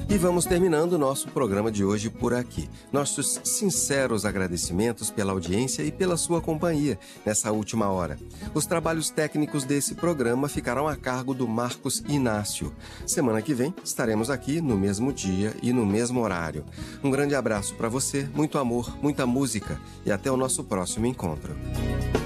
E vamos terminando o nosso programa de hoje por aqui. Nossos sinceros agradecimentos pela audiência e pela sua companhia nessa última hora. Os trabalhos técnicos desse programa ficarão a cargo do Marcos Inácio. Semana que vem estaremos aqui no mesmo dia e no mesmo horário. Um grande abraço para você, muito amor, muita música e até o nosso próximo encontro.